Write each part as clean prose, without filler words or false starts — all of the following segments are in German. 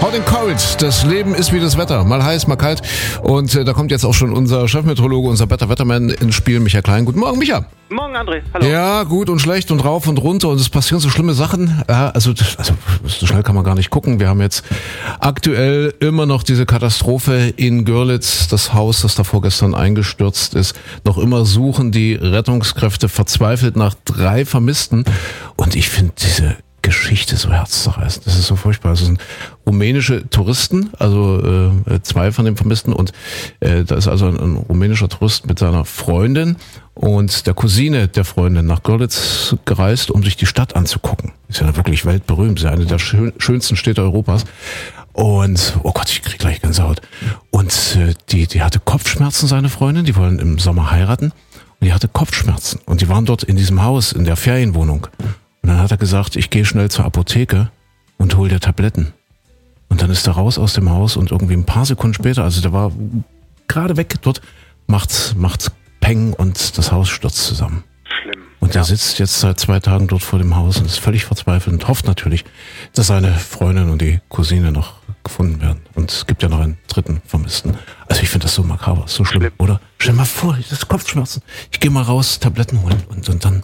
Hot and Cold, das Leben ist wie das Wetter, mal heiß, mal kalt. Und da kommt jetzt auch schon unser Chefmeteorologe, unser Better Wetterman ins Spiel, Micha Klein. Guten Morgen, Micha. Morgen, André. Hallo. Ja, gut und schlecht und rauf und runter und es passieren so schlimme Sachen. Ja, also so schnell kann man gar nicht gucken. Wir haben jetzt aktuell immer noch diese Katastrophe in Görlitz, das Haus, das da vorgestern eingestürzt ist. Noch immer suchen die Rettungskräfte verzweifelt nach 3 Vermissten. Und ich finde diese Geschichte so herzzerreißend. Das ist so furchtbar. Es sind rumänische Touristen, also 2 von den Vermissten, und da ist also ein rumänischer Tourist mit seiner Freundin und der Cousine der Freundin nach Görlitz gereist, um sich die Stadt anzugucken. Ist ja wirklich weltberühmt, ist ja eine der schönsten Städte Europas. Und, oh Gott, ich krieg gleich Gänsehaut. Und die hatte Kopfschmerzen, seine Freundin, die wollen im Sommer heiraten, und die hatte Kopfschmerzen. Und die waren dort in diesem Haus, in der Ferienwohnung. Und dann hat er gesagt, ich gehe schnell zur Apotheke und hol dir Tabletten. Und dann ist er raus aus dem Haus und irgendwie ein paar Sekunden später, also der war gerade weg dort, macht's Peng und das Haus stürzt zusammen. Schlimm. Und er sitzt jetzt seit 2 Tagen dort vor dem Haus und ist völlig verzweifelt und hofft natürlich, dass seine Freundin und die Cousine noch gefunden werden. Und es gibt ja noch einen 3. Vermissten. Also ich finde das so makaber, so schlimm, oder? Stell dir mal vor, das ist Kopfschmerzen. Ich gehe mal raus, Tabletten holen und dann...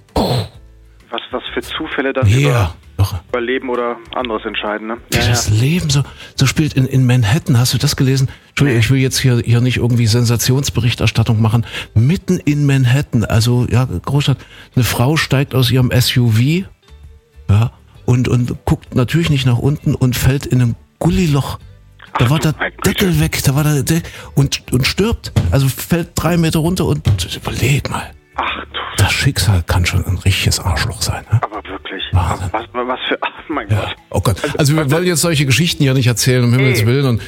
Was für Zufälle dann über Leben oder anderes entscheiden, ne? Ja, das Leben so spielt in Manhattan. Hast du das gelesen? Entschuldigung, ich will jetzt hier nicht irgendwie Sensationsberichterstattung machen. Mitten in Manhattan, also ja, Großstadt. Eine Frau steigt aus ihrem SUV, ja, und guckt natürlich nicht nach unten und fällt in ein Gulliloch. Da war der Deckel weg, und stirbt. Also fällt 3 Meter runter und überleg mal. Ach du. Das Schicksal kann schon ein richtiges Arschloch sein. Ne? Aber wirklich. Wahnsinn. Was für... Ach mein Gott. Oh Gott. Also wir wollen jetzt solche Geschichten ja nicht erzählen, um Himmels Willen. Und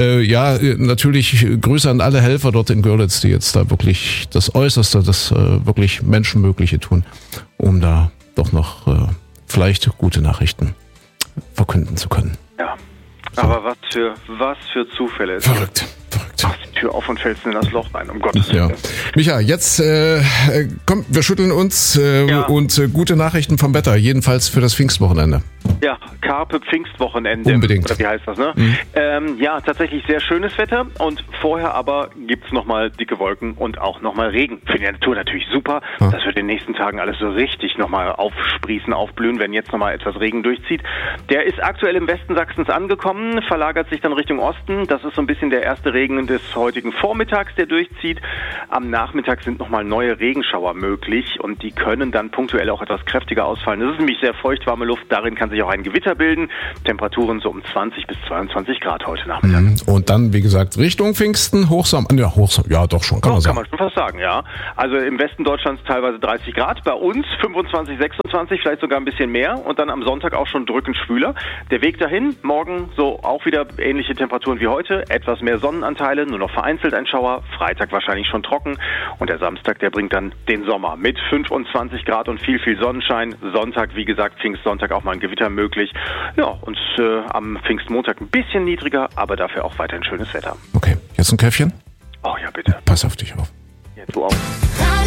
natürlich Grüße an alle Helfer dort in Görlitz, die jetzt da wirklich das Äußerste, das wirklich Menschenmögliche tun, um da doch noch vielleicht gute Nachrichten verkünden zu können. Ja. So. Aber was für Zufälle. Verrückt. Mach die Tür auf und fällst in das Loch rein, um Gottes Willen. Ja. Micha, jetzt komm, wir schütteln uns und gute Nachrichten vom Wetter, jedenfalls für das Pfingstwochenende. Ja, Carpe Pfingstwochenende. Unbedingt. Oder wie heißt das, ne? Ja, tatsächlich sehr schönes Wetter und vorher aber gibt's nochmal dicke Wolken und auch nochmal Regen. Für die Natur natürlich super. Ja. Das wird in den nächsten Tagen alles so richtig nochmal aufsprießen, aufblühen, wenn jetzt nochmal etwas Regen durchzieht. Der ist aktuell im Westen Sachsens angekommen, verlagert sich dann Richtung Osten. Das ist so ein bisschen der erste Regen des heutigen Vormittags, der durchzieht. Am Nachmittag sind nochmal neue Regenschauer möglich und die können dann punktuell auch etwas kräftiger ausfallen. Das ist nämlich sehr feuchtwarme Luft, darin kann sich auch ein Gewitter bilden. Temperaturen so um 20 bis 22 Grad heute Nachmittag. Und dann, wie gesagt, Richtung Pfingsten, Hochsommer, ja doch schon, kann man sagen. Kann man schon fast sagen, ja. Also im Westen Deutschlands teilweise 30 Grad, bei uns 25, 26, vielleicht sogar ein bisschen mehr und dann am Sonntag auch schon drückend schwüler. Der Weg dahin, morgen so auch wieder ähnliche Temperaturen wie heute, etwas mehr Sonnenanteile, nur noch vereinzelt ein Schauer, Freitag wahrscheinlich schon trocken und der Samstag, der bringt dann den Sommer mit 25 Grad und viel Sonnenschein. Sonntag, wie gesagt, Pfingstsonntag auch mal ein Gewitter möglich. Ja, und am Pfingstmontag ein bisschen niedriger, aber dafür auch weiterhin schönes Wetter. Okay, jetzt ein Käffchen? Oh ja, bitte. Pass auf dich auf. Ja, du auch.